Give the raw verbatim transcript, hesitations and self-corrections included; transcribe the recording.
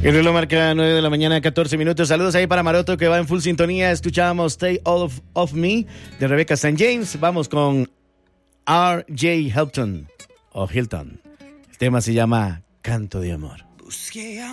El reloj marca nueve de la mañana, catorce minutos. Saludos ahí para Maroto, que va en full sintonía. Escuchábamos Stay All of, of Me de Rebecca Saint James. Vamos con R J Hilton o Hilton. El tema se llama Canto de Amor. Busqué